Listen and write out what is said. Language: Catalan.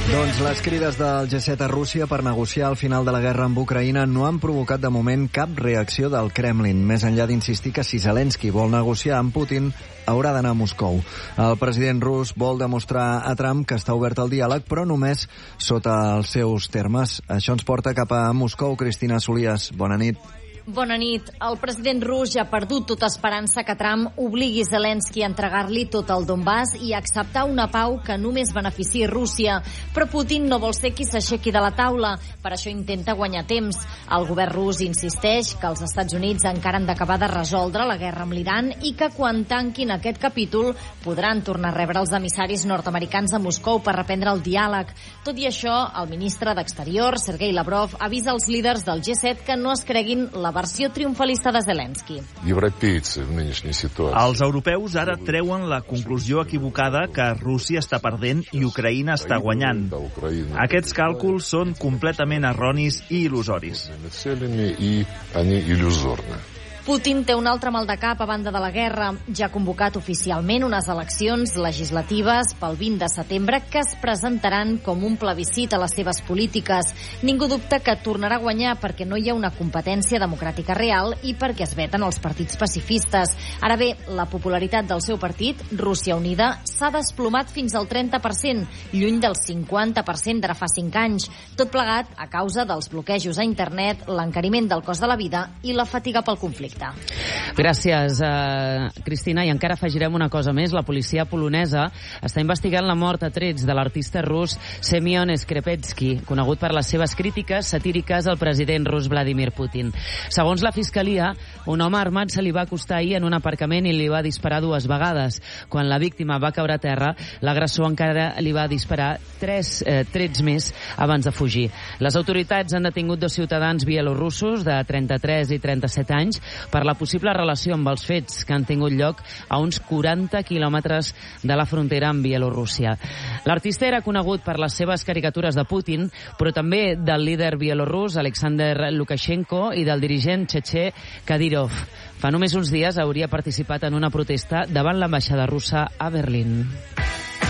Doncs les crides del G7 a Rússia per negociar el final de la guerra amb Ucraïna no han provocat de moment cap reacció del Kremlin, més enllà d'insistir que si Zelensky vol negociar amb Putin haurà d'anar a Moscou. El president rus vol demostrar a Trump que està obert al diàleg, però només sota els seus termes. Això ens porta cap a Moscou. Cristina Solias, bona nit. Bona nit. El president rus ja ha perdut tota esperança que Trump obligui Zelensky a entregar-li tot el Donbass i a acceptar una pau que només beneficiï Rússia. Però Putin no vol ser qui s'aixequi de la taula. Per això intenta guanyar temps. El govern rus insisteix que els Estats Units encara han d'acabar de resoldre la guerra amb l'Iran i que quan tanquin aquest capítol podran tornar a rebre els emissaris nord-americans a Moscou per reprendre el diàleg. Tot i això, el ministre d'Exterior, Sergei Lavrov, avisa als líders del G7 que no es creguin la versió triomfalista de Zelensky. Els europeus ara treuen la conclusió equivocada que Rússia està perdent i Ucraïna està guanyant. Aquests càlculs són completament erronis i il·lusoris. Putin té un altre mal de cap a banda de la guerra. Ja ha convocat oficialment unes eleccions legislatives pel 20 de setembre que es presentaran com un plebiscit a les seves polítiques. Ningú dubta que tornarà a guanyar perquè no hi ha una competència democràtica real i perquè es veten els partits pacifistes. Ara bé, la popularitat del seu partit, Rússia Unida, s'ha desplomat fins al 30%, lluny del 50% d'ara fa 5 anys. Tot plegat a causa dels bloquejos a internet, l'encariment del cost de la vida i la fatiga pel conflicte. Gràcies, Cristina. I encara afegirem una cosa més. La policia polonesa està investigant la mort a trets de l'artista rus Semyon Skripetsky, conegut per les seves crítiques satíriques al president rus Vladimir Putin. Segons la fiscalia, un home armat se li va acostar ahir en un aparcament i li va disparar 2 vegades. Quan la víctima va caure a terra, l'agressor encara li va disparar 3 trets més abans de fugir. Les autoritats han detingut 2 ciutadans bielorussos de 33 i 37 anys per la possible relació amb els fets que han tingut lloc a uns 40 quilòmetres de la frontera amb Bielorússia. L'artista era conegut per les seves caricatures de Putin, però també del líder bielorús Alexander Lukashenko i del dirigent txetxè Kadyrov. Fa només uns dies hauria participat en una protesta davant l'ambaixada russa a Berlín.